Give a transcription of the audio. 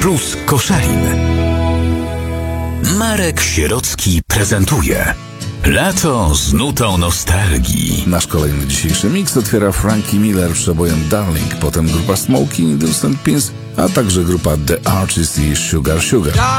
plus Koszalin. Marek Sierocki prezentuje Lato z nutą nostalgii. Nasz kolejny dzisiejszy miks otwiera Frankie Miller przebojem Darling, potem grupa Smokey and the Instant Pins, a także grupa The Archies i Sugar Sugar.